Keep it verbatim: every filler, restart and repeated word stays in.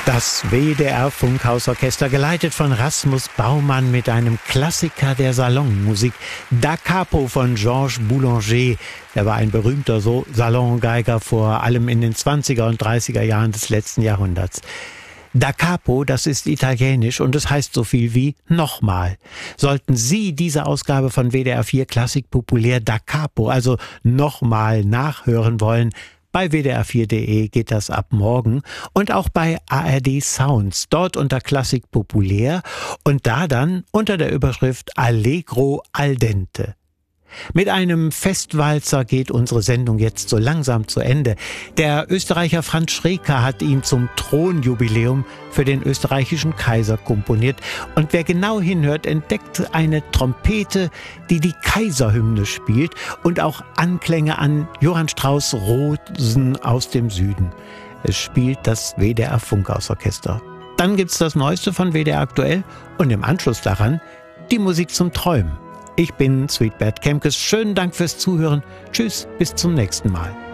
Das W D R-Funkhausorchester, geleitet von Rasmus Baumann mit einem Klassiker der Salonmusik, Da Capo von Georges Boulanger. Er war ein berühmter so Salongeiger, vor allem in den zwanziger und dreißiger Jahren des letzten Jahrhunderts. Da Capo, das ist italienisch und es heißt so viel wie nochmal. Sollten Sie diese Ausgabe von W D R vier Klassik populär Da Capo, also nochmal nachhören wollen, bei W D R vier punkt de geht das ab morgen und auch bei A R D Sounds, dort unter Klassik populär und da dann unter der Überschrift Allegro al dente. Mit einem Festwalzer geht unsere Sendung jetzt so langsam zu Ende. Der Österreicher Franz Schreker hat ihn zum Thronjubiläum für den österreichischen Kaiser komponiert. Und wer genau hinhört, entdeckt eine Trompete, die die Kaiserhymne spielt und auch Anklänge an Johann Strauss' Rosen aus dem Süden. Es spielt das W D R-Funkhausorchester. Dann gibt's das Neueste von W D R aktuell und im Anschluss daran die Musik zum Träumen. Ich bin Sweetbert Kemkes. Schönen Dank fürs Zuhören. Tschüss, bis zum nächsten Mal.